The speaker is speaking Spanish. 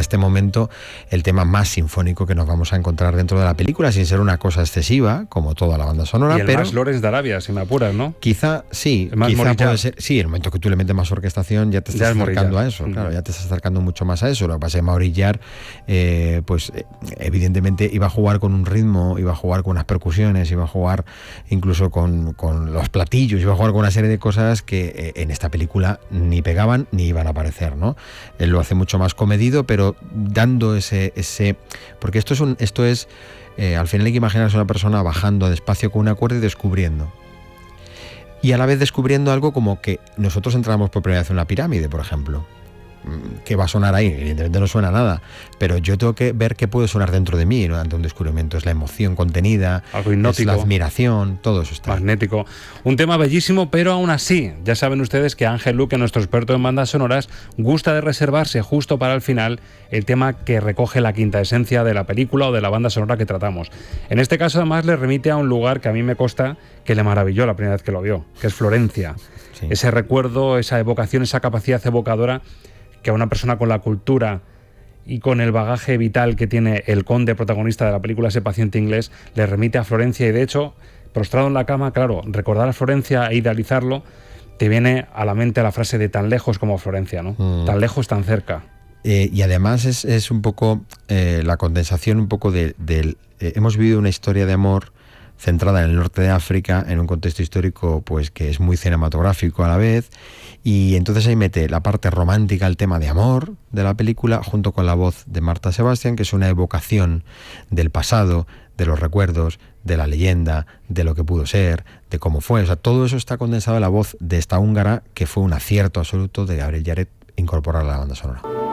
este momento el tema más sinfónico que nos vamos a encontrar dentro de la película, sin ser una cosa excesiva, como toda la banda sonora. Y el más Lawrence de Arabia, si me apuras, ¿no? Quizá, sí, quizá puede ser. Sí, el momento que tú le metes más orquestación ya te estás acercando a eso, claro, ya te estás acercando mucho más a eso. Lo que pasa es que Maurice Jarre, pues evidentemente iba a jugar con un ritmo, iba a jugar con unas percusiones, iba a jugar incluso con los platillos, iba a jugar con una serie de cosas que en esta película ni pegaban ni iban a aparecer, ¿no? Él lo hace mucho más comedido, pero dando ese porque esto es al final hay que imaginarse a una persona bajando despacio con una cuerda y descubriendo. Y a la vez descubriendo algo como que nosotros entramos por primera vez en una pirámide, por ejemplo. ¿Qué va a sonar ahí? Evidentemente no suena nada, pero yo tengo que ver qué puede sonar dentro de mí, ¿no? Ante un descubrimiento. Es la emoción contenida, algo hipnótico, es la admiración, todo eso está magnético. Un tema bellísimo, pero aún así, ya saben ustedes que Ángel Luque, nuestro experto en bandas sonoras, gusta de reservarse justo para el final el tema que recoge la quinta esencia de la película o de la banda sonora que tratamos. En este caso, además, le remite a un lugar que a mí me consta que le maravilló la primera vez que lo vio, que es Florencia. Sí. Ese recuerdo, esa evocación, esa capacidad evocadora que a una persona con la cultura y con el bagaje vital que tiene el conde protagonista de la película, ese paciente inglés, le remite a Florencia. Y de hecho, prostrado en la cama, claro, recordar a Florencia e idealizarlo, te viene a la mente la frase de tan lejos como Florencia, ¿no? Tan lejos, tan cerca. Y además es un poco la condensación un poco hemos vivido una historia de amor centrada en el norte de África, en un contexto histórico pues que es muy cinematográfico a la vez, y entonces ahí mete la parte romántica, el tema de amor de la película, junto con la voz de Marta Sebastián, que es una evocación del pasado, de los recuerdos, de la leyenda, de lo que pudo ser, de cómo fue. O sea, todo eso está condensado en la voz de esta húngara, que fue un acierto absoluto de Gabriel Yared incorporar a la banda sonora.